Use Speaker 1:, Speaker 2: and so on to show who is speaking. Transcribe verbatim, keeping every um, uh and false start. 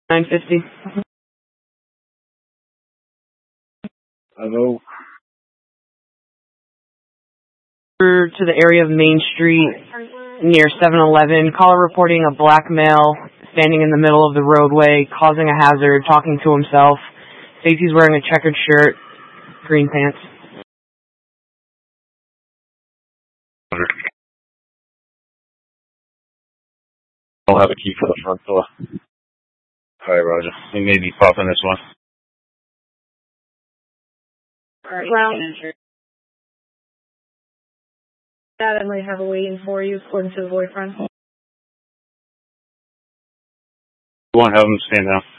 Speaker 1: nine fifty.
Speaker 2: Hello.
Speaker 1: To the area of Main Street near seven eleven. Caller reporting a black male standing in the middle of the roadway, causing a hazard, talking to himself. Says he's wearing a checkered shirt, green pants.
Speaker 2: I don't have a key for the front door. Alright, Roger. We may be popping this one.
Speaker 3: Alright, well, that I might have a waiting for you, according to the boyfriend.
Speaker 2: We won't have him stand down.